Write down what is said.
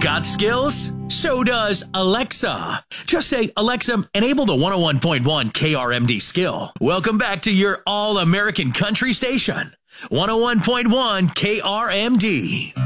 Got skills? So does Alexa. Just say, Alexa, enable the 101.1 KRMD skill. Welcome back to your all-American country station, 101.1 KRMD.